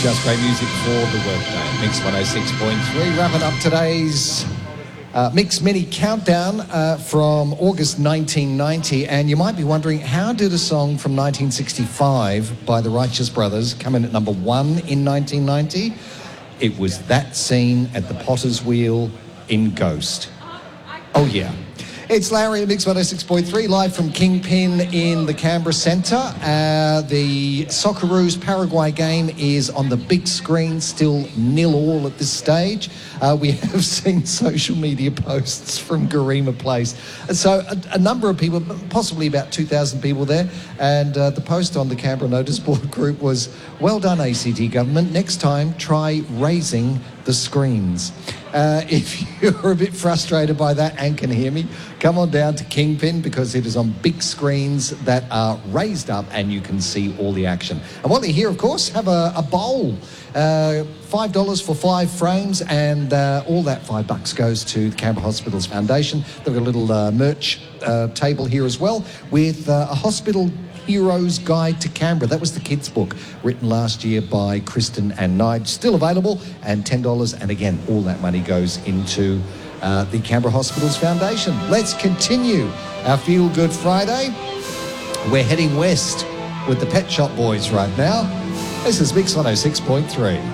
Just great music for the workday. Mix 106.3. Wrapping up today's Mix Mini Countdown from August 1990. And you might be wondering, how did a song from 1965 by the Righteous Brothers come in at number 1 in 1990? It was that scene at the Potter's Wheel in Ghost. Oh, yeah. It's Larry at Mix 106.3, live from Kingpin in the Canberra Centre. The Socceroos Paraguay game is on the big screen, still 0-0 at this stage. We have seen social media posts from Garema Place. So a number of people, possibly about 2,000 people there, and the post on the Canberra Notice Board group was, well done ACT government, next time try raising the screens. If you're a bit frustrated by that and can hear me, come on down to Kingpin, because it is on big screens that are raised up and you can see all the action. And while you're here, of course, have a bowl. $5 for 5 frames, and all that $5 goes to the Canberra Hospitals Foundation. They've got a little merch table here as well with a hospital Hero's Guide to Canberra. That was the kids' book written last year by Kristen and Nige. Still available, and $10. And again, all that money goes into the Canberra Hospitals Foundation. Let's continue our Feel Good Friday. We're heading west with the Pet Shop Boys right now. This is Mix 106.3.